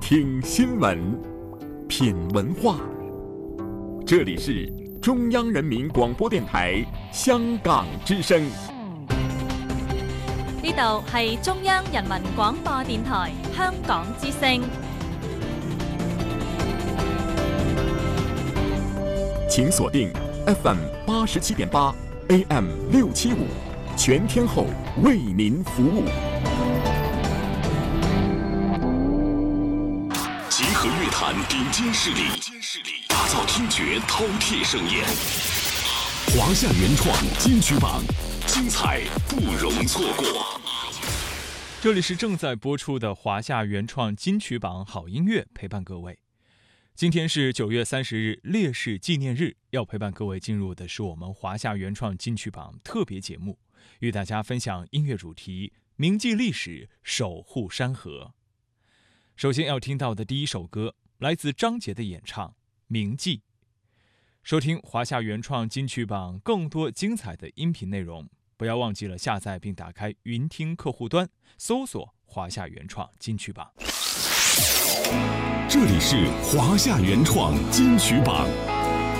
听新闻，品文化。这里是中央人民廣播電台香港之聲。 呢度係中央人民廣播電台香港之聲。 請鎖定 FM 87.8 AM 675，全天候為您服務。 集合樂壇頂尖勢力，打造聽覺饕餮盛宴。華夏原創金曲榜，精彩不容錯過。 這裡是正在播出的華夏原創金曲榜好音樂，陪伴各位。今天是9月30日烈士紀念日，要陪伴各位進入的是我們華夏原創金曲榜特別節目，與大家分享音樂主題，銘記歷史，守護山河。首先要聽到的第一首歌來自張杰的演唱《銘記》。收聽華夏原創金曲榜更多精彩的音頻內容，不要忘記了下載並打開雲聽客戶端，搜索華夏原創金曲榜。 這裡是華夏原創金曲榜。